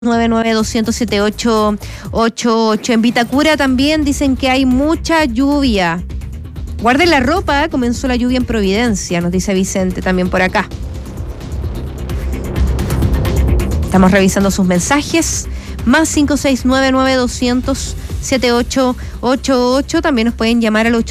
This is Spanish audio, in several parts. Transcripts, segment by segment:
99-200-7888. En Vitacura también dicen que hay mucha lluvia. Guarden la ropa, comenzó la lluvia en Providencia, nos dice Vicente también por acá. Estamos revisando sus mensajes. Más 569-9200-7888. También nos pueden llamar al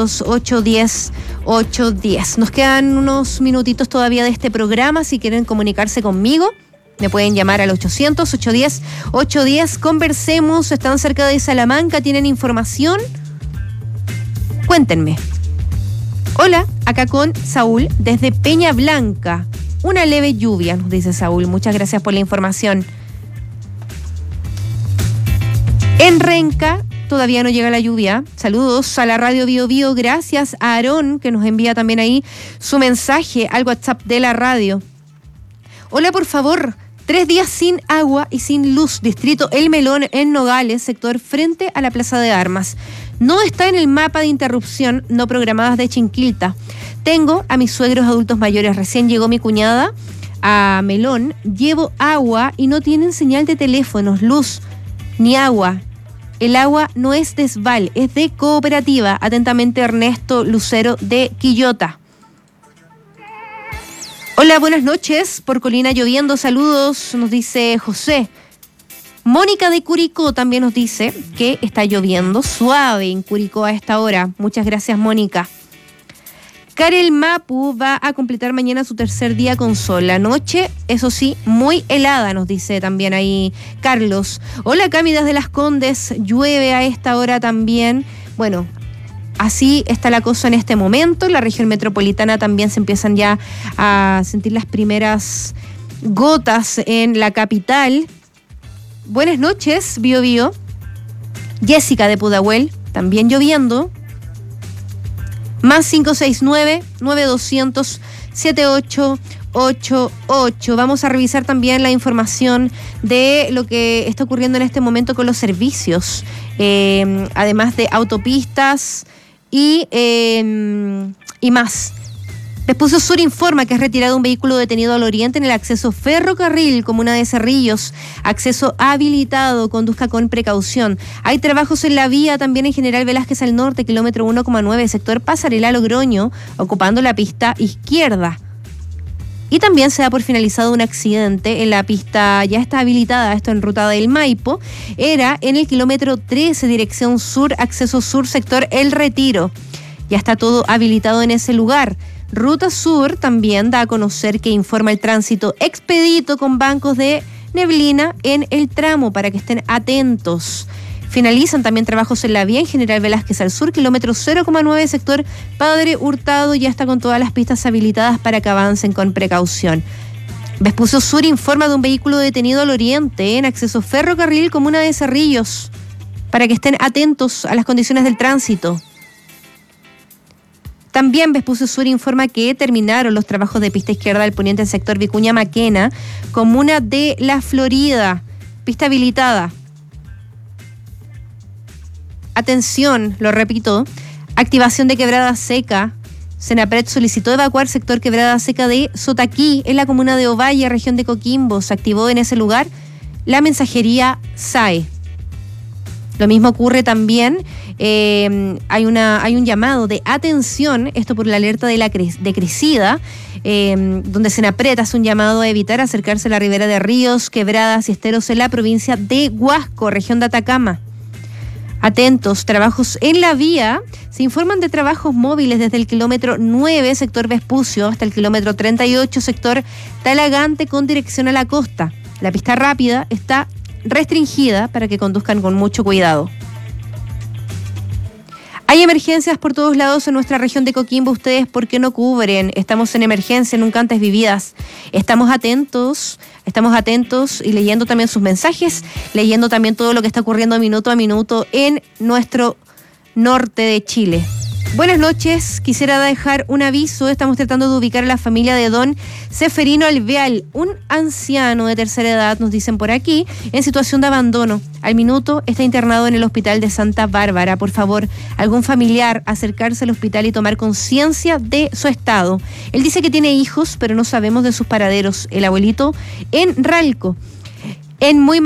800-810-810. Nos quedan unos minutitos todavía de este programa. Si quieren comunicarse conmigo, me pueden llamar al 800-810-810. Conversemos. Están cerca de Salamanca. ¿Tienen información? Cuéntenme. Hola, acá con Saúl desde Peña Blanca. Una leve lluvia, nos dice Saúl. Muchas gracias por la información. En Renca todavía no llega la lluvia. Saludos a la radio Bio Bio. Gracias a Aarón, que nos envía también ahí su mensaje al WhatsApp de la radio. Hola, por favor. 3 días sin agua y sin luz. Distrito El Melón en Nogales, sector frente a la Plaza de Armas. No está en el mapa de interrupción no programadas de Chinquilta. Tengo a mis suegros adultos mayores. Recién llegó mi cuñada a Melón. Llevo agua y no tienen señal de teléfonos, luz ni agua. El agua no es de Esval, es de Cooperativa. Atentamente, Ernesto Lucero de Quillota. Hola, buenas noches. Por Colina lloviendo, saludos, nos dice José. Mónica de Curicó también nos dice que está lloviendo suave en Curicó a esta hora. Muchas gracias, Mónica. Karel Mapu va a completar mañana su tercer día con sol. La noche, eso sí, muy helada, nos dice también ahí Carlos. Hola, Cami desde Las Condes. Llueve a esta hora también. Bueno, así está la cosa en este momento. En la región metropolitana también se empiezan ya a sentir las primeras gotas en la capital. Buenas noches, Bio Bio. Jessica de Pudahuel, también lloviendo. Más 569-9200-7888. Vamos a revisar también la información de lo que está ocurriendo en este momento con los servicios, además de autopistas y más. Vespucio Sur informa que es retirado un vehículo detenido al oriente en el acceso ferrocarril, comuna de Cerrillos. Acceso habilitado, conduzca con precaución. Hay trabajos en la vía también en General Velázquez al norte, kilómetro 1,9, sector Pasarela Logroño, ocupando la pista izquierda. Y también se da por finalizado un accidente en la pista, ya está habilitada, esto en ruta del Maipo, era en el kilómetro 13, dirección sur, acceso sur, sector El Retiro. Ya está todo habilitado en ese lugar. Ruta Sur también da a conocer que informa el tránsito expedito con bancos de neblina en el tramo para que estén atentos. Finalizan también trabajos en la vía en General Velázquez al sur, kilómetro 0,9, sector Padre Hurtado, ya está con todas las pistas habilitadas para que avancen con precaución. Vespucio Sur informa de un vehículo detenido al oriente en acceso ferrocarril, comuna de Cerrillos, para que estén atentos a las condiciones del tránsito. También Vespucio Sur informa que terminaron los trabajos de pista izquierda del poniente del sector Vicuña Maquena, comuna de La Florida, pista habilitada. Atención, lo repito, activación de quebrada seca. Senapred solicitó evacuar sector quebrada seca de Sotaquí, en la comuna de Ovalle, región de Coquimbo. Se activó en ese lugar la mensajería SAE. Lo mismo ocurre también, hay un llamado de atención, esto por la alerta de crecida, donde Senapred hace un llamado a evitar acercarse a la ribera de ríos, quebradas y esteros en la provincia de Huasco, región de Atacama. Atentos, trabajos en la vía. Se informan de trabajos móviles desde el kilómetro 9, sector Vespucio, hasta el kilómetro 38, sector Talagante, con dirección a la costa. La pista rápida está restringida para que conduzcan con mucho cuidado. Hay emergencias por todos lados en nuestra región de Coquimbo. ¿Ustedes por qué no cubren? Estamos en emergencia, nunca antes vividas. Estamos atentos y leyendo también sus mensajes, leyendo también todo lo que está ocurriendo minuto a minuto en nuestro norte de Chile. Buenas noches, quisiera dejar un aviso. Estamos tratando de ubicar a la familia de don Seferino Alveal, un anciano de tercera edad, nos dicen por aquí, en situación de abandono. Al minuto está internado en el hospital de Santa Bárbara. Por favor, algún familiar acercarse al hospital y tomar conciencia de su estado. Él dice que tiene hijos, pero no sabemos de sus paraderos. El abuelito en Ralco. en Muy